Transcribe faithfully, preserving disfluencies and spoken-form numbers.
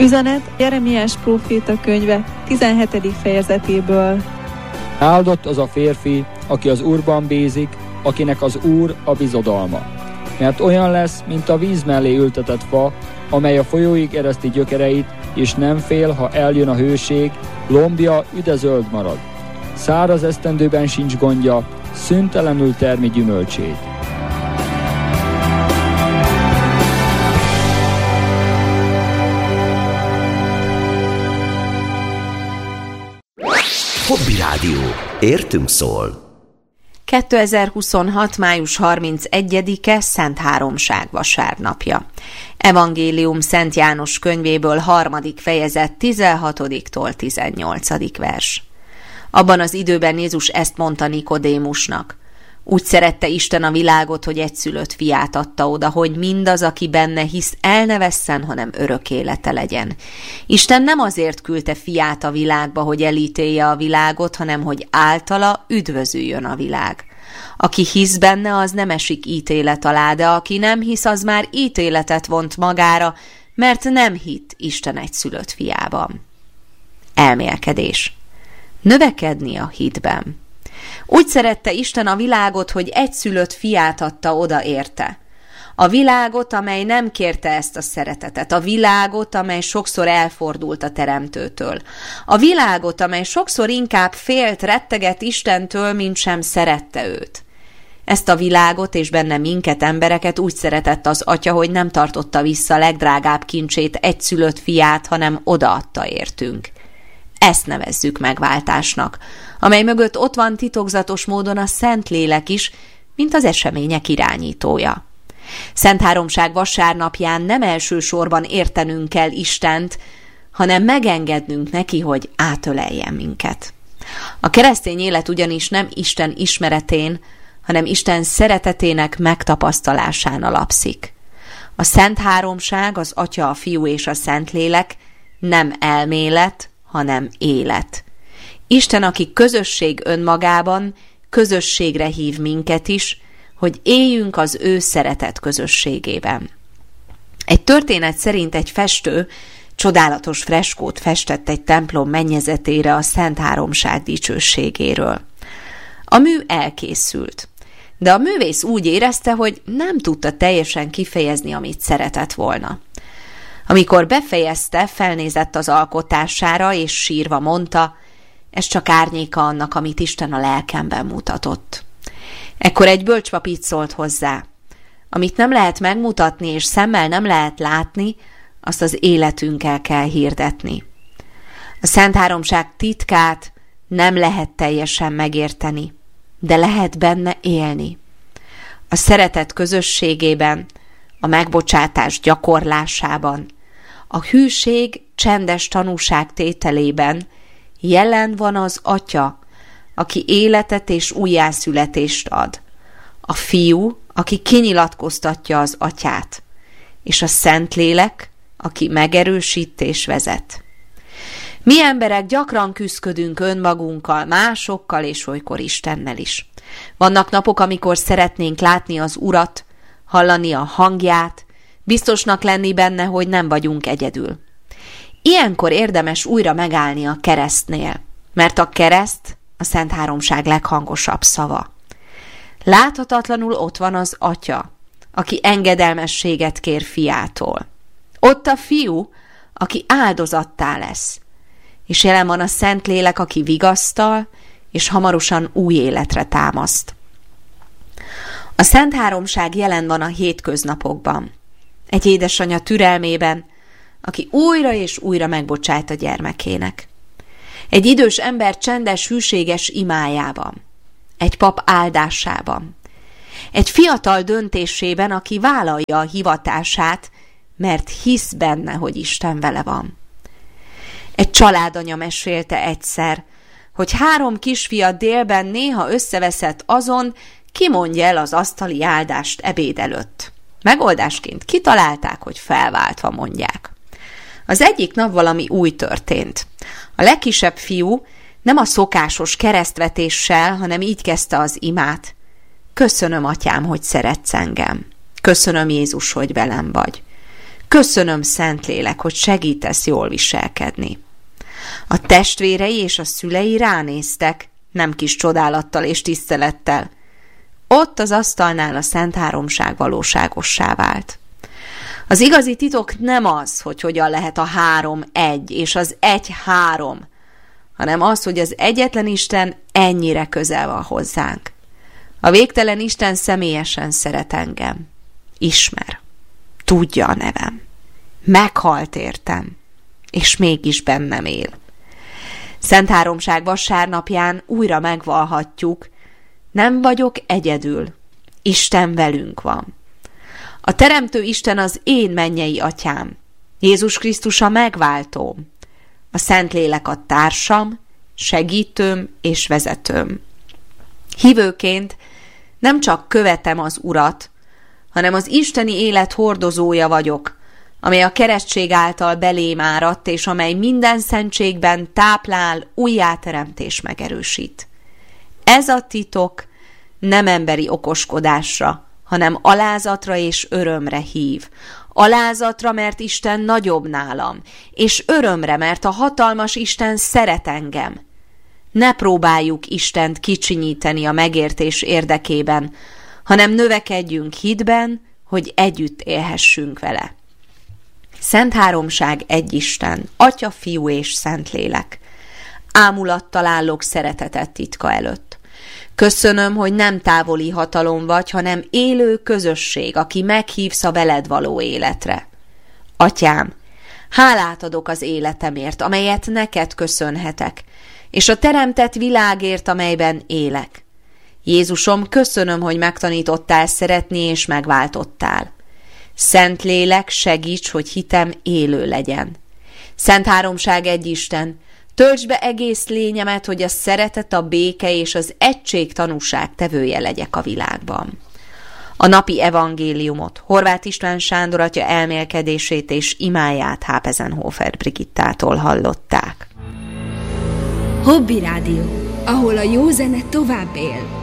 Üzenet Jeremiás próféta könyve tizenhetedik fejezetéből. Áldott az a férfi, aki az Úrban bízik, akinek az Úr a bizodalma. Mert olyan lesz, mint a víz mellé ültetett fa, amely a folyóig ereszti gyökereit, és nem fél, ha eljön a hőség, lombja üdezöld marad. Száraz esztendőben sincs gondja, szüntelenül termi gyümölcsét. Hobby Rádió. Értünk szól. kétezer-huszonhat. május harmincegyedike Szentháromság vasárnapja. Evangélium Szent János könyvéből harmadik fejezet tizenhatodiktól tizennyolcadik vers. Abban az időben Jézus ezt mondta Nikodémusnak: úgy szerette Isten a világot, hogy egyszülött fiát adta oda, hogy mindaz, aki benne hisz, el ne vesszen, hanem örök élete legyen. Isten nem azért küldte fiát a világba, hogy elítélje a világot, hanem hogy általa üdvözüljön a világ. Aki hisz benne, az nem esik ítélet alá, de aki nem hisz, az már ítéletet vont magára, mert nem hitt Isten egyszülött fiában. Elmélkedés. Növekedni a hitben. Úgy szerette Isten a világot, hogy egyszülött fiát adta oda érte. A világot, amely nem kérte ezt a szeretetet. A világot, amely sokszor elfordult a Teremtőtől. A világot, amely sokszor inkább félt, retteget Istentől, mint sem szerette őt. Ezt a világot és benne minket, embereket úgy szeretett az Atya, hogy nem tartotta vissza legdrágább kincsét, egyszülött fiát, hanem odaadta értünk. Ezt nevezzük megváltásnak, amely mögött ott van titokzatos módon a Szentlélek is, mint az események irányítója. Szentháromság vasárnapján nem elsősorban értenünk kell Istent, hanem megengednünk neki, hogy átöleljen minket. A keresztény élet ugyanis nem Isten ismeretén, hanem Isten szeretetének megtapasztalásán alapszik. A Szentháromság, az Atya, a Fiú és a Szentlélek nem elmélet, hanem élet. Isten, aki közösség önmagában, közösségre hív minket is, hogy éljünk az ő szeretet közösségében. Egy történet szerint egy festő csodálatos freskót festett egy templom mennyezetére a Szentháromság dicsőségéről. A mű elkészült, de a művész úgy érezte, hogy nem tudta teljesen kifejezni, amit szeretett volna. Amikor befejezte, felnézett az alkotására, és sírva mondta: ez csak árnyéka annak, amit Isten a lelkemben mutatott. Ekkor egy bölcspap így szólt hozzá: amit nem lehet megmutatni, és szemmel nem lehet látni, azt az életünkkel kell hirdetni. A Szentháromság titkát nem lehet teljesen megérteni, de lehet benne élni. A szeretet közösségében, a megbocsátás gyakorlásában, a hűség csendes tanúság tételében jelen van az Atya, aki életet és újjászületést ad, a Fiú, aki kinyilatkoztatja az Atyát, és a Szentlélek, aki megerősít és vezet. Mi emberek gyakran küszködünk önmagunkkal, másokkal és olykor Istennel is. Vannak napok, amikor szeretnénk látni az Urat, hallani a hangját, biztosnak lenni benne, hogy nem vagyunk egyedül. Ilyenkor érdemes újra megállni a keresztnél, mert a kereszt a Szentháromság leghangosabb szava. Láthatatlanul ott van az Atya, aki engedelmességet kér fiától. Ott a Fiú, aki áldozattá lesz, és jelen van a Szentlélek, aki vigasztal, és hamarosan új életre támaszt. A Szentháromság jelen van a hétköznapokban, egy édesanya türelmében, aki újra és újra megbocsájt a gyermekének. Egy idős ember csendes, hűséges imájában, egy pap áldásában, egy fiatal döntésében, aki vállalja a hivatását, mert hisz benne, hogy Isten vele van. Egy családanya mesélte egyszer, hogy három kisfia délben néha összeveszett azon, ki mondja el az asztali áldást ebéd előtt. Megoldásként kitalálták, hogy felváltva mondják. Az egyik nap valami új történt. A legkisebb fiú nem a szokásos keresztvetéssel, hanem így kezdte az imát. Köszönöm, Atyám, hogy szeretsz engem. Köszönöm, Jézus, hogy velem vagy. Köszönöm, Szentlélek, hogy segítesz jól viselkedni. A testvérei és a szülei ránéztek, nem kis csodálattal és tisztelettel. Ott az asztalnál a Szent Háromság valóságossá vált. Az igazi titok nem az, hogy hogyan lehet a három egy, és az egy három, hanem az, hogy az egyetlen Isten ennyire közel van hozzánk. A végtelen Isten személyesen szeret engem. Ismer. Tudja a nevem. Meghalt értem, és mégis bennem él. Szent Háromság vasárnapján újra megvallhatjuk, nem vagyok egyedül, Isten velünk van. A Teremtő Isten az én mennyei atyám, Jézus Krisztus a megváltóm, a Szentlélek a társam, segítőm és vezetőm. Hívőként nem csak követem az Urat, hanem az isteni élet hordozója vagyok, amely a keresztség által belém áradt, és amely minden szentségben táplál, újjáteremtés megerősít. Ez a titok nem emberi okoskodásra, hanem alázatra és örömre hív. Alázatra, mert Isten nagyobb nálam, és örömre, mert a hatalmas Isten szeret engem. Ne próbáljuk Istent kicsinyíteni a megértés érdekében, hanem növekedjünk hitben, hogy együtt élhessünk vele. Szent Háromság egy Isten, Atya, Fiú és Szentlélek. Ámulattal állok szeretetet titka előtt. Köszönöm, hogy nem távoli hatalom vagy, hanem élő közösség, aki meghívsz a veled való életre. Atyám, hálát adok az életemért, amelyet neked köszönhetek, és a teremtett világért, amelyben élek. Jézusom, köszönöm, hogy megtanítottál szeretni és megváltottál. Szentlélek, segíts, hogy hitem élő legyen. Szent Háromság egy Isten, töltsd be egész lényemet, hogy a szeretet, a béke és az egység tanúság tevője legyek a világban. A napi evangéliumot, Horváth István Sándor atya elmélkedését és imáját Hápezenhofer Brigittától hallották. Hobby Rádió, ahol a jó zene tovább él.